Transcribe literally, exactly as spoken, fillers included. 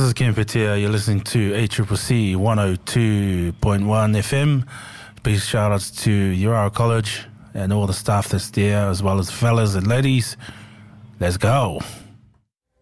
is Ken Petia. You're listening to A C C C one oh two point one F M. Big shout outs to Urara College and all the staff that's there, as well as fellas and ladies. Let's go.